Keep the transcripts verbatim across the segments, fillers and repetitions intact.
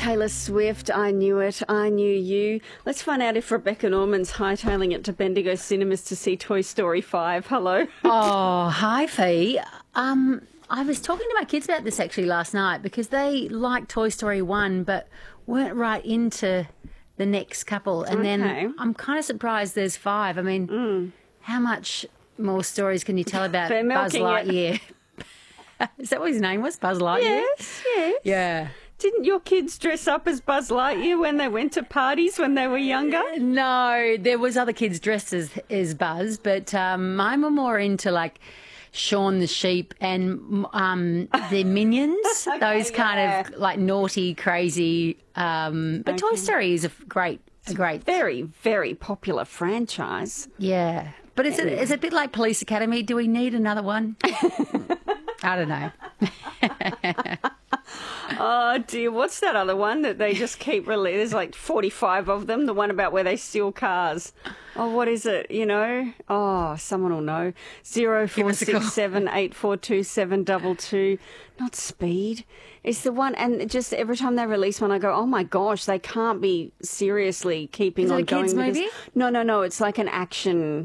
Taylor Swift, I Knew It, I Knew You. Let's find out if Rebecca Norman's hightailing it to Bendigo Cinemas to see Toy Story five. Hello. Oh, hi, Fee. Um, I was talking to my kids about this actually last night because they liked Toy Story one but weren't right into the next couple. And Okay. then I'm kind of surprised there's five. I mean, Mm. how much more stories can you tell about They're Buzz milking it. Lightyear? Is that what his name was, Buzz Lightyear? Yes, yes. Yeah. Didn't your kids dress up as Buzz Lightyear when they went to parties when they were younger? No, there was other kids dressed as, as Buzz, but um, mine were more into like Shaun the Sheep and um, the Minions, Okay, those kind yeah. of like naughty, crazy. Um, but Toy Okay. Story is a great, a great, Very, very popular franchise. yeah. But is it is it a bit like Police Academy? Do we need another one? I don't know. Oh dear, what's that other one that they just keep releasing? There's like forty-five of them. The one about where they steal cars. Oh, what is it? You know? Oh, someone will know. Zero four us a call. six seven eight four two seven double two. Not Speed. It's the one, and just every time they release one, I go, oh my gosh, they can't be seriously keeping Is it on a going kids' with this. movie? No, no, no. It's like an action,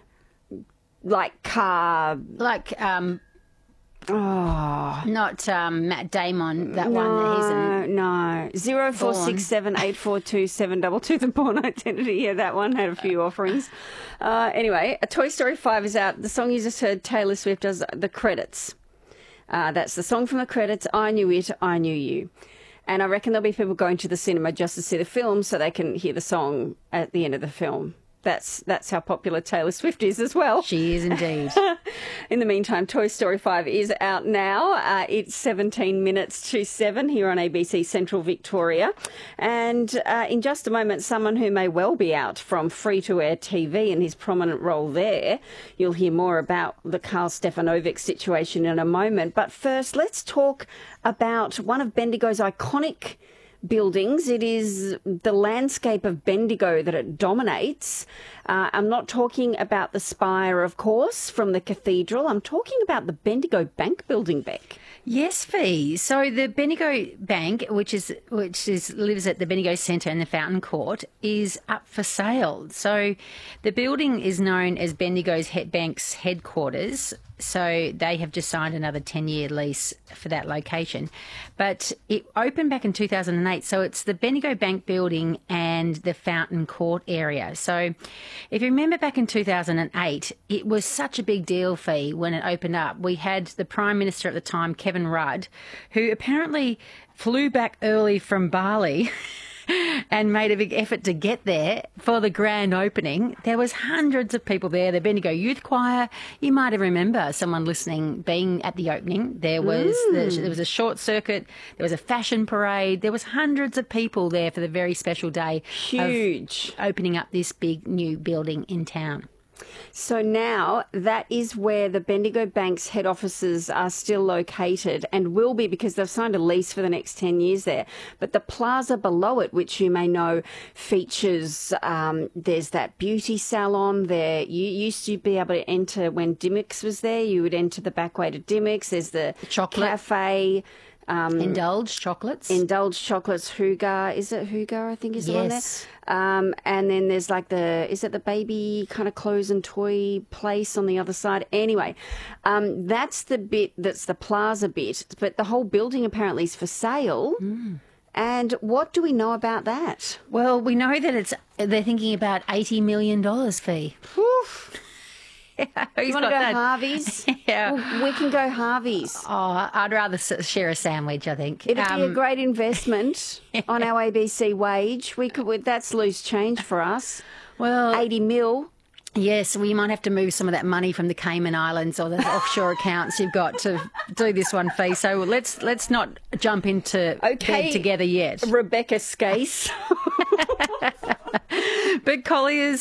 like car. Like um, Oh. not um, Matt Damon, that one that he's in. No, no. Zero four six seven eight four two seven double two. The Born Identity. Yeah, that one had a few offerings. Uh, anyway, a Toy Story five is out. The song you just heard, Taylor Swift does the credits. Uh, that's the song from the credits. I Knew It, I Knew You. And I reckon there'll be people going to the cinema just to see the film so they can hear the song at the end of the film. That's that's how popular Taylor Swift is as well. She is indeed. In the meantime, Toy Story five is out now. Uh, it's seventeen minutes to seven here on A B C Central Victoria. And uh, in just a moment, someone who may well be out from free-to-air T V and his prominent role there. You'll hear more about the Carl Stefanovic situation in a moment. But first, let's talk about one of Bendigo's iconic buildings. It is the landscape of Bendigo that it dominates. Uh, I'm not talking about the spire, of course, from the cathedral. I'm talking about the Bendigo Bank building, Beck. Yes, Fee. So the Bendigo Bank, which is which is lives at the Bendigo Centre in the Fountain Court, is up for sale. So the building is known as Bendigo's head bank's headquarters. So they have just signed another ten-year lease for that location. But it opened back in two thousand eight, so it's the Bendigo Bank building and the Fountain Court area. So if you remember back in two thousand eight, it was such a big deal, Fee, when it opened up. We had the Prime Minister at the time, Kevin Rudd, who apparently flew back early from Bali and made a big effort to get there for the grand opening. There was hundreds of people there. The Bendigo Youth Choir. You might have remember someone listening being at the opening. There was Mm. the, there was a short circuit. There was a fashion parade. There was hundreds of people there for the very special day Huge. of opening up this big new building in town. So now that is where the Bendigo Bank's head offices are still located and will be because they've signed a lease for the next ten years there. But the plaza below it, which you may know, features, um, there's that beauty salon there. You used to be able to enter when Dimmicks was there. You would enter the back way to Dimmicks. There's the Chocolate. cafe. Um, Indulge chocolates. Indulge Chocolates, Hugar. Is it Hugar, I think is the one there? Yes. Um, and then there's like the, is it the baby kind of clothes and toy place on the other side? Anyway, um, that's the bit, that's the plaza bit. But the whole building apparently is for sale. Mm. And what do we know about that? Well, we know that it's they're thinking about eighty million dollars fee. Oof. Who's You want to got go that? Harvey's? Yeah. Well, we can go Harvey's. Oh, I'd rather s- share a sandwich, I think. It'd be a Um, great investment on our A B C wage. We could. That's loose change for us. Well, eighty mil. yes, we might have to move some of that money from the Cayman Islands or the offshore accounts you've got to do this one, Fee. So let's let's not jump into Okay. bed together yet. Rebecca Skase. But Collier's